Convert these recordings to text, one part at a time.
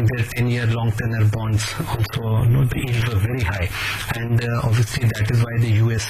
their 10-year long tenor bonds also, the yields were very high, and obviously that is why the US,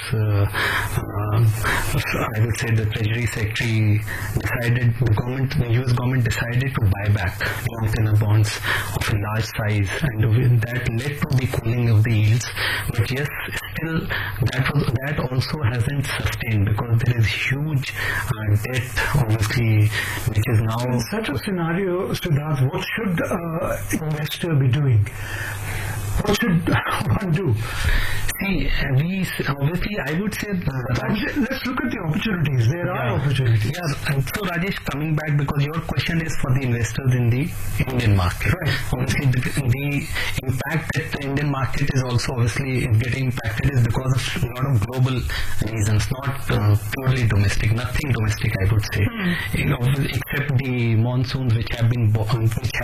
I would say the Treasury Secretary decided, the US government decided to buy back long tenor bonds of a large size, and that led to the cooling of the yields. But yes, still that also hasn't sustained, because there is huge debt, obviously, which is now. In such a scenario, Siddharth, what should investor be doing? What should one do? See, obviously, I would say... let's look at the opportunities. There are opportunities. Yeah, and so Rajesh, coming back, because your question is for the investors in the Indian market. Right. Obviously, the impact that the Indian market is also obviously getting impacted is because of a lot of global reasons, not purely domestic, nothing domestic, I would say. Except the monsoons which have been poor,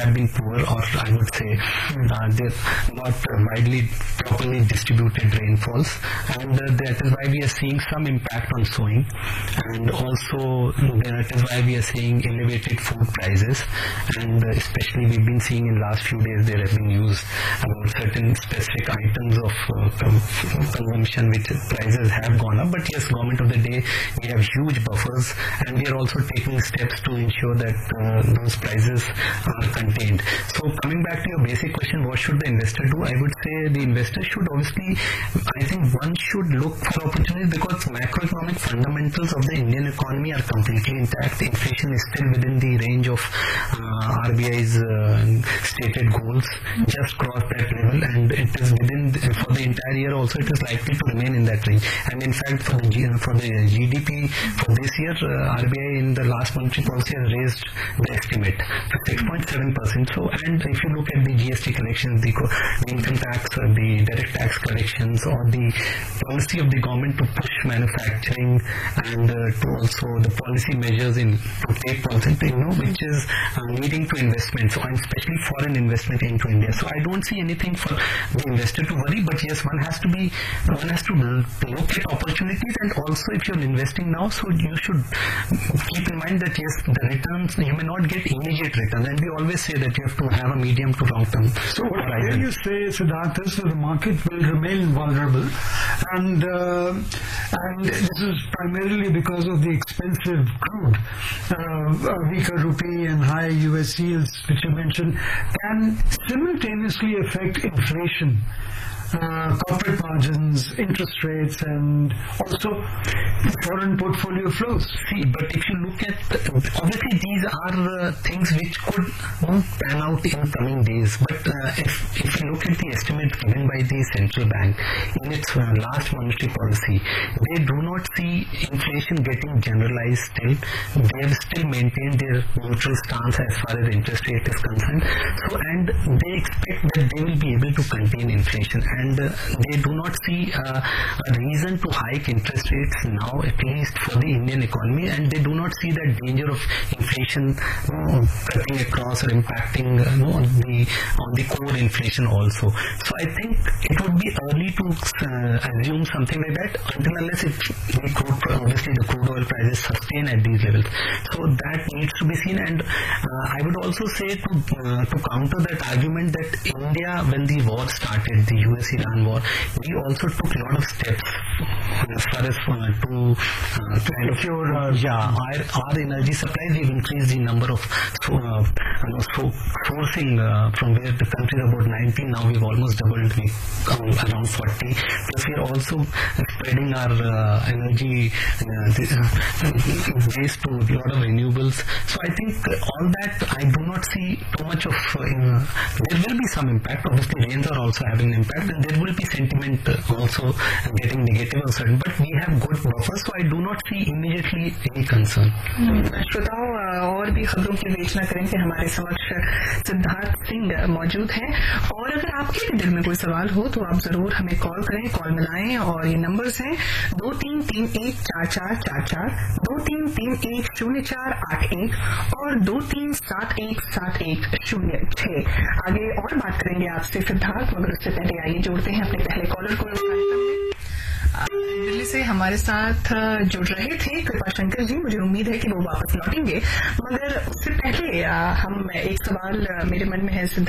or I would say they're not widely, properly distributed rainfalls, and that is why we are seeing some impact on sowing, and also that is why we are seeing elevated food prices, and especially we've been seeing in last few days there have been news about certain specific items of consumption which prices have gone up. But yes, government of the day, we have huge buffers, and we are also taking steps to ensure that those prices are contained. So coming back to your basic question, what should the investor do? I would say the investor should obviously, I think one should look for opportunities, because macroeconomic fundamentals of the Indian economy are completely intact. Inflation is still within the range of RBI's stated goals, just crossed that level, and it is within, for the entire year also it is likely to remain in that range. And in fact, for the GDP for this year, RBI in the last monetary policy has raised the estimate to 6.7%. So, and if you look at the GST collections, the income tax, the direct tax collections, or the policy of the government to push manufacturing, and to also the policy measures to take policy, which is leading to investments, and especially foreign investment into India. So I don't see anything for the investor to worry, but yes, one has to look at opportunities, and also if you're investing now, so you should keep in mind that yes, the returns, you may not get immediate returns, and we always say that you have to have a medium to long term. So what you say, Siddharth, is that the market will remain vulnerable, and this is primarily because of the expensive crude, weaker rupee and high US yields, which you mentioned, can simultaneously affect inflation, corporate margins, interest rates, and also foreign portfolio flows. See, but if you look at, obviously these are things which could pan out in coming days, but if you look at the estimates given by the central bank in its last monetary policy, they do not see inflation getting generalized still. They have still maintained their neutral stance as far as interest rate is concerned. So, and they expect that they will be able to contain inflation, and they do not see a reason to hike interest rates now, at least for the Indian economy, and they do not see that danger of inflation cutting across or impacting on the core inflation also. So I think it would be early to assume something like that until unless obviously the crude oil prices sustain at these levels. So that needs to be seen, and I would also say to counter that argument that India, when the war started, the US-Iran war, we also took a lot of steps as far as to kind of our energy supplies. We've increased the number of sourcing from where the country is about 19, now we've almost doubled, around 40. Plus we are also spreading our energy base to a lot of renewables. So I think all that, I do not see too much of, there will be some impact. Obviously rains are also having an impact, and there will be sentiment also getting negative or certain, but we have good buffers, so I do not see immediately any concern. श्रोताओं, और भी खबरों के बीच न करें कि हमारे समक्ष सिद्धार्थ सिंह मौजूद हैं, और अगर आपके भी दिल में कोई सवाल हो तो आप जरूर हमें कॉल करें, कॉल मिलाएं, और ये नंबर्स हैं 23314444, 23310481 और 23717106। आगे और बात करेंगे आपसे सिद्धार्थ, मगर उससे पहले आइए जोड़ते हैं अपने पहले कॉलर को। दिल्ली से हमारे साथ जुड़ रहे थे कृपाशंकर जी, मुझे उम्मीद है कि वो वापस लौटेंगे, मगर उससे पहले हम एक सवाल मेरे मन में है